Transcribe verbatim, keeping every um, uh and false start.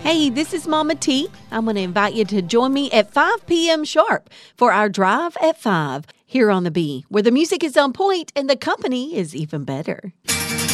Hey, this is Mama T. I'm going to invite you to join me at five p.m. sharp for our Drive at five here on The Bee, where the music is on point and the company is even better.